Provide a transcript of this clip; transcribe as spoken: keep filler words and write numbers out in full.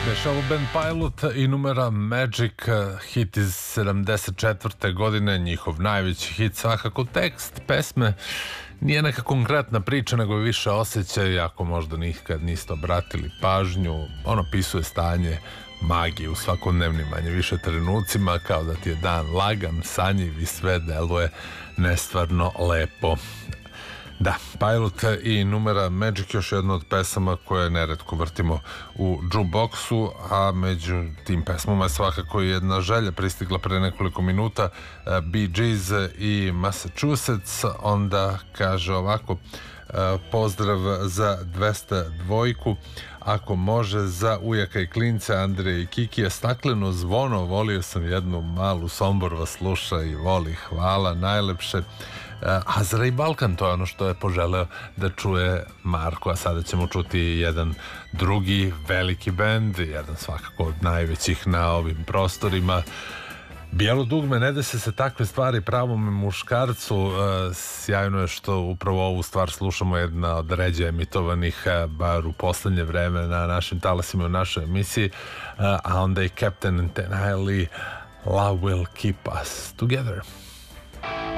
Dešava band Pilot i numera Magic, hit iz sedamdeset četvrte godine, njihov najveći hit. Svakako tekst pesme nije neka konkretna priča, nego je više osjećaj. Ako možda nikad niste obratili pažnju, on opisuje stanje magije u svakodnevnim manje više trenucima, kao da ti je dan lagan, sanjiv i sve deluje nestvarno lepo. Da, Pilot i numera Magic, još jedna od pesama koje neretko vrtimo u jukeboxu, a među tim pesmama je svakako jedna želja pristigla pre nekoliko minuta, Bee Gees i Massachusetts. Onda kaže ovako: pozdrav za dvesta dvojku, ako može za ujaka i klince Andreja i Kikija, stakleno zvono, volio sam jednu malu, Sombor vas sluša i voli, hvala najlepše. Azra i Balkan, to je ono što je poželeo da čuje Marko, a sada ćemo čuti jedan drugi veliki bend, jedan svakako od najvećih na ovim prostorima. Bijelo dugme, ne dese se takve stvari pravom muškarcu. Sjajno je što upravo ovu stvar slušamo, jedna od ređe emitovanih, bar u poslednje vreme, na našim talasima i u našoj emisiji, a onda i Captain Tenali, Love Will Keep Us Together.